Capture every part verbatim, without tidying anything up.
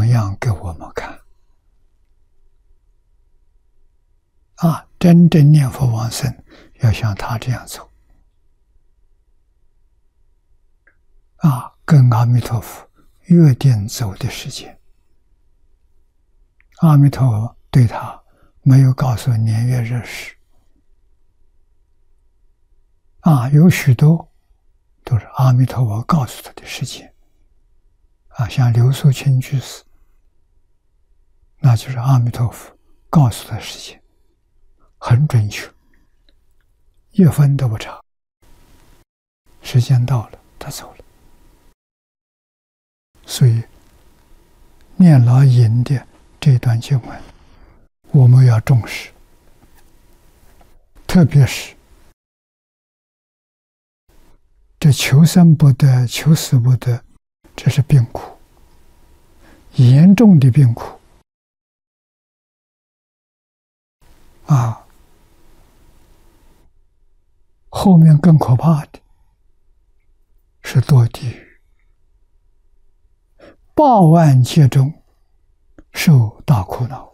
样给我们看。啊，真正念佛往生，要像他这样走。啊，跟阿弥陀佛约定走的时间。阿弥陀佛对他没有告诉年月日时。啊，有许多都是阿弥陀佛告诉他的时间。啊，像刘素清居士，那就是阿弥陀佛告诉他时间，很准确，一分都不差。时间到了，他走了。所以念老引的这段经文，我们要重视，特别是这求生不得、求死不得，这是病苦，严重的病苦啊！后面更可怕的是堕地狱，八万劫中受大苦恼，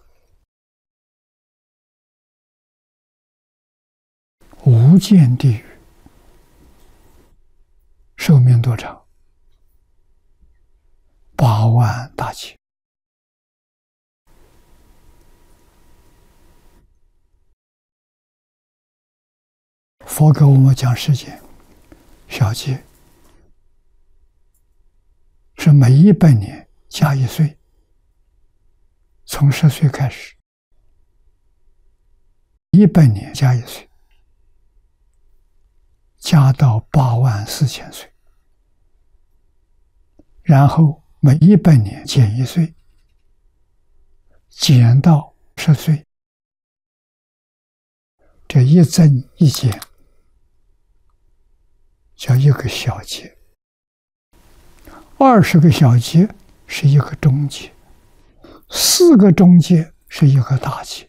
无间地狱寿命多长？八万大劫。佛给我们讲时间，小劫是每一百年加一岁，从十岁开始，一百年加一岁，加到八万四千岁，然后每一百年减一岁，减到十岁，这一增一减，叫一个小劫。二十个小劫是一个中劫，四个中劫是一个大劫。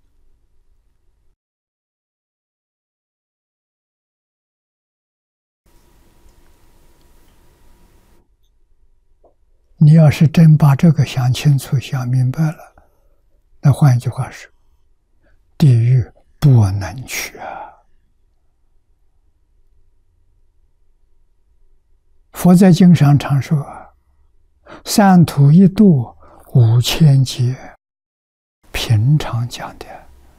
你要是真把这个想清楚、想明白了，那换一句话是，地狱不能去啊！佛在经上常说，三途一度五千劫，平常讲的。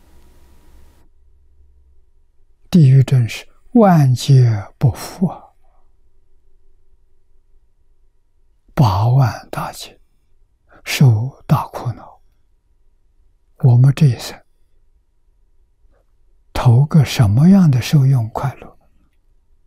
地狱真是万劫不复啊！八万大劫，受大苦恼。我们这一生投个什么样的受用快乐，